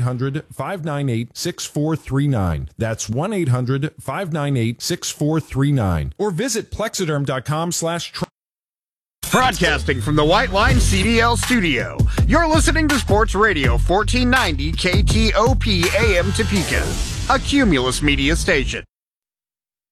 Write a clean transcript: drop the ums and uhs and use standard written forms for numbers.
1-800-598-6439. That's 1-800-598-6439. Or visit plexiderm.com/. Broadcasting from the White Line CDL studio, you're listening to Sports Radio 1490 KTOP AM Topeka, a Cumulus Media station.